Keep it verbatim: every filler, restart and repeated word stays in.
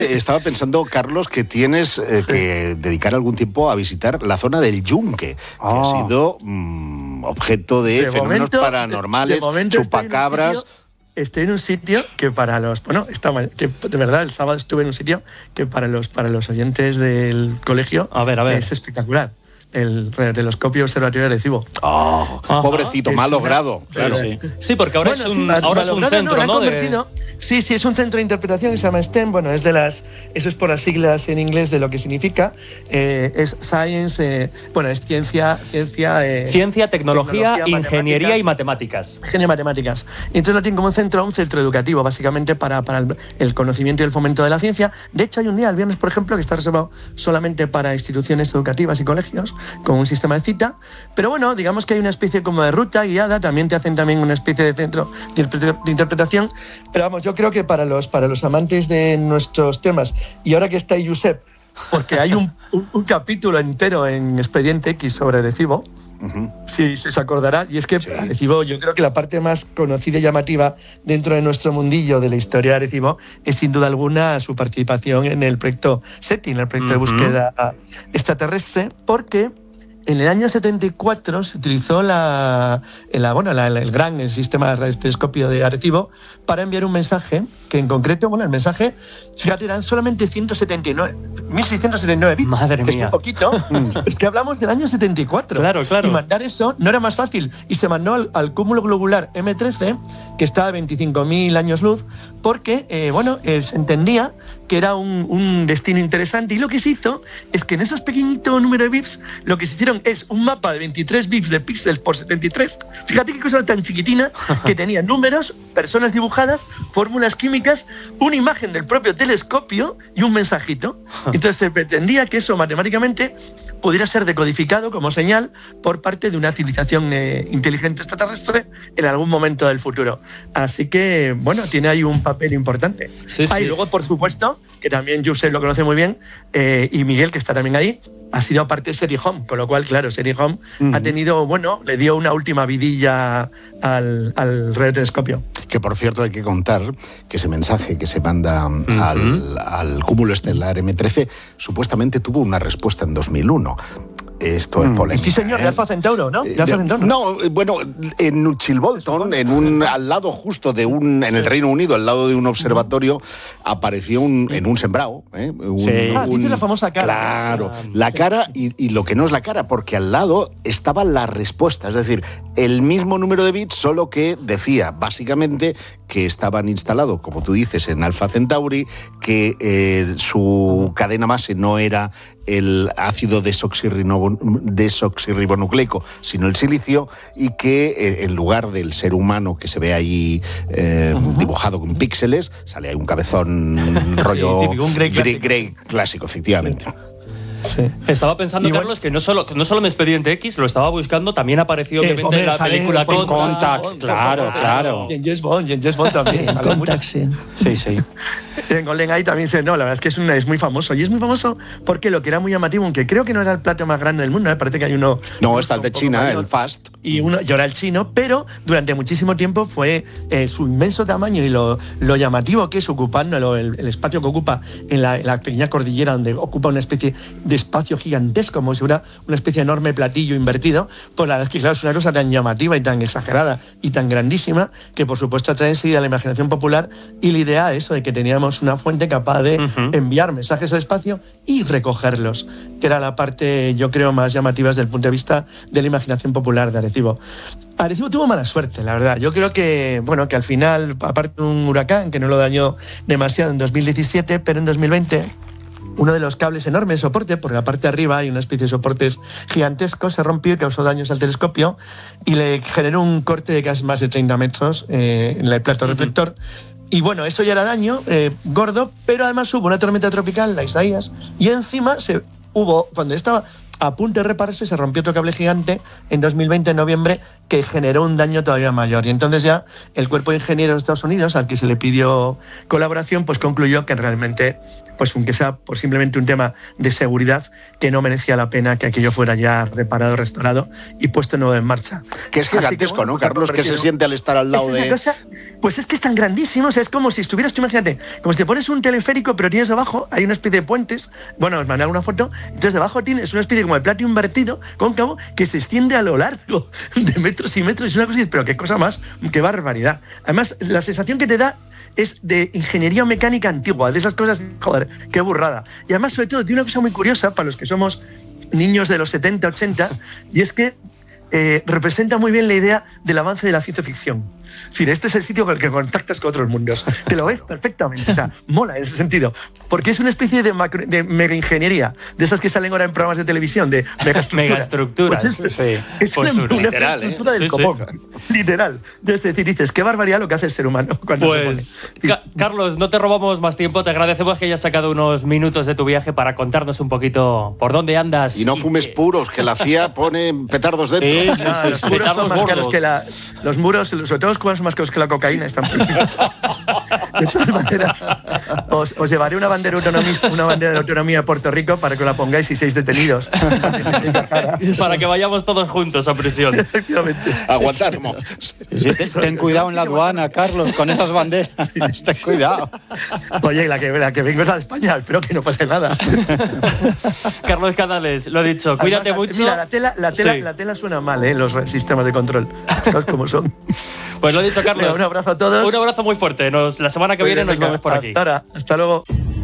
Estaba pensando, Carlos, que tienes eh, sí. que dedicar algún tiempo a visitar la zona del Yunque, oh. que ha sido mmm, objeto de, de fenómenos momento, paranormales, de, de chupacabras. Estoy en un sitio que para los, bueno, estaba, que de verdad el sábado estuve en un sitio que para los para los oyentes del colegio a ver, a ver. es espectacular. El telescopio observatorio de Arecibo. Oh, pobrecito, mal logrado. Claro. Sí. sí, porque ahora bueno, es un, sí, ahora es un centro, no, ¿no? De... Sí, sí, es un centro de interpretación que se llama STEM. Bueno, es de las, eso es por las siglas en inglés de lo que significa. Eh, es Science, eh, bueno, es ciencia, ciencia, eh, ciencia, tecnología, tecnología ingeniería y matemáticas. Ingeniería y matemáticas. Y entonces lo tienen como un centro, un centro educativo, básicamente para, para el, el conocimiento y el fomento de la ciencia. De hecho, hay un día, el viernes, por ejemplo, que está reservado solamente para instituciones educativas y colegios, con un sistema de cita, pero bueno, digamos que hay una especie como de ruta guiada, también te hacen también una especie de centro de interpretación, pero vamos, yo creo que para los, para los amantes de nuestros temas, y ahora que está ahí Josep, porque hay un, un, un capítulo entero en Expediente X sobre Arecibo, uh-huh. si, si se acordará, y es que sí. Arecibo, yo creo que la parte más conocida y llamativa dentro de nuestro mundillo de la historia de Arecibo es sin duda alguna su participación en el proyecto SETI, en el proyecto uh-huh. de búsqueda extraterrestre, porque en el año setenta y cuatro se utilizó la, la, bueno, la, el gran el sistema de radiotelescopio de Arecibo para enviar un mensaje que en concreto, bueno, el mensaje, fíjate, eran solamente ciento setenta y nueve, mil seiscientos setenta y nueve bits. Madre que mía. Es un poquito. Es que hablamos del año setenta y cuatro. Claro, claro. Y mandar eso no era más fácil. Y se mandó al, al cúmulo globular eme trece, que está a veinticinco mil años luz, porque, eh, bueno, eh, se entendía que era un, un destino interesante. Y lo que se hizo es que en esos pequeñitos números de bits, lo que se hicieron es un mapa de veintitrés bits de píxeles por setenta y tres. Fíjate qué cosa tan chiquitina, que tenía números, personas dibujadas, fórmulas químicas, una imagen del propio telescopio y un mensajito. Entonces se pretendía que eso matemáticamente pudiera ser decodificado como señal por parte de una civilización eh, inteligente extraterrestre en algún momento del futuro. Así que, bueno, tiene ahí un papel importante. Sí, sí. Ah, y luego, por supuesto, que también Josep lo conoce muy bien, eh, y Miguel, que está también ahí, ha sido parte de Seri Home, con lo cual, claro, Seri Home uh-huh. ha tenido, bueno, le dio una última vidilla al, al radiotelescopio. Que, por cierto, hay que contar que ese mensaje que se manda uh-huh. al, al cúmulo estelar eme trece supuestamente tuvo una respuesta en dos mil uno. Esto es polémico. Sí, señor, de Alfa Centauro, ¿no? De Alfa Centauro. No, bueno, en Uchilbolton, en un, al lado justo de un, en el Reino Unido, al lado de un observatorio, apareció un, en un sembrado. ¿eh? Un, sí. Ah, dice la famosa cara. Claro, la sí. cara y, y lo que no es la cara, porque al lado estaba la respuesta, es decir, el mismo número de bits, solo que decía básicamente que estaban instalados, como tú dices, en Alfa Centauri, que eh, su cadena base no era el ácido desoxirribonucleico, sino el silicio, y que eh, en lugar del ser humano que se ve ahí eh, uh-huh. dibujado con píxeles, sale ahí un cabezón rollo sí, típico, un Grey clásico. Grey clásico, efectivamente. Sí. Sí. Estaba pensando, igual, Carlos, que no solo, no solo en Expediente X, lo estaba buscando, también apareció que hombre, en la película Contact. Contact. Contact, claro, claro. Y en James Bond, y en James Bond también. En Contact, sí. Sí, sí. En GoldenEye también se, no, la verdad es que es, una, es muy famoso. Y es muy famoso porque lo que era muy llamativo, aunque creo que no era el plato más grande del mundo, me parece que hay uno... No, está el de China, mayor, el FAST. Y uno, y ahora el chino, pero durante muchísimo tiempo fue eh, su inmenso tamaño y lo, lo llamativo que es ocupando el, el espacio que ocupa en la, en la pequeña cordillera, donde ocupa una especie de espacio gigante, como si fuera una especie de enorme platillo invertido, pues la verdad es que claro, es una cosa tan llamativa y tan exagerada y tan grandísima que por supuesto atrae enseguida la imaginación popular, y la idea eso de que teníamos una fuente capaz de uh-huh. enviar mensajes al espacio y recogerlos, que era la parte yo creo más llamativa desde el punto de vista de la imaginación popular de Arecibo. Arecibo tuvo mala suerte, la verdad. Yo creo que, bueno, que al final, aparte de un huracán que no lo dañó demasiado en dos mil diecisiete, pero en dos mil veinte uno de los cables enormes de soporte, por la parte de arriba hay una especie de soportes gigantescos, se rompió y causó daños al telescopio y le generó un corte de casi más de treinta metros eh, en el plato uh-huh. reflector. Y bueno, eso ya era daño eh, gordo, pero además hubo una tormenta tropical, la Isaías, y encima se hubo, cuando estaba a punto de repararse, se rompió otro cable gigante en dos mil veinte, en noviembre, que generó un daño todavía mayor. Y entonces ya el Cuerpo de Ingenieros de Estados Unidos, al que se le pidió colaboración, pues concluyó que realmente, pues aunque sea por simplemente un tema de seguridad, que no merecía la pena que aquello fuera ya reparado, restaurado y puesto nuevo en marcha. Que es gigantesco, que, bueno, ¿no, Carlos? ¿Qué se siente al estar al lado es de...? Una cosa, pues es que es tan grandísimo, o sea, es como si estuvieras, tú imagínate, como si te pones un teleférico, pero tienes debajo, hay una especie de puentes, bueno, os mandaré una foto, entonces debajo tienes una especie como de plato invertido, cóncavo, que se extiende a lo largo de metros y metros, es una cosa, pero qué cosa más, qué barbaridad. Además, la sensación que te da es de ingeniería mecánica antigua, de esas cosas, joder, qué burrada. Y además, sobre todo, tiene una cosa muy curiosa para los que somos niños de los setenta, ochenta, y es que eh, representa muy bien la idea del avance de la ciencia ficción. Es decir, este es el sitio con el que contactas con otros mundos. Te lo ves perfectamente. O sea, mola en ese sentido. Porque es una especie de, macro, de mega ingeniería, de esas que salen ahora en programas de televisión, de megaestructuras. Megaestructuras. Pues es, sí. es pues una, una literal, estructura ¿eh? del sí, copón. Sí. Literal. Es decir, dices, qué barbaridad lo que hace el ser humano. Cuando pues, se pone. Ca Carlos, no te robamos más tiempo. Te agradecemos que hayas sacado unos minutos de tu viaje para contarnos un poquito por dónde andas. Y no fumes y... puros, que la C I A pone petardos dentro. Sí, sí, sí, los puros son más caros que la... Los muros, sobre todo los cubanos son más caros que la cocaína, están prohibidos. De todas maneras, os, os llevaré una bandera, una bandera de autonomía a Puerto Rico para que la pongáis y seis detenidos. Para que vayamos todos juntos a prisión. Efectivamente. A Guantánamo. Sí, ten, ten cuidado en la aduana, Carlos, con esas banderas. Sí. Ten cuidado. Oye, la que, la que vengo es a España, espero que no pase nada. Carlos Canales, lo he dicho, cuídate Además, mucho. Mira, la tela, la tela, sí. la tela suena mal, ¿eh? Los sistemas de control. ¿Sabes cómo son? Pues lo he dicho, Carlos. Mira, un abrazo a todos. Un abrazo muy fuerte. Nos, la semana que viene nos vemos por aquí. Hasta ahora. Hasta luego.